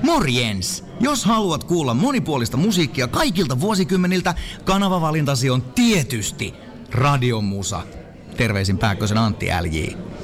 Morjens! Jos haluat kuulla monipuolista musiikkia kaikilta vuosikymmeniltä, kanavavalintasi on tietysti Radiomusa. Terveisin Pääkkösen Antti LJ.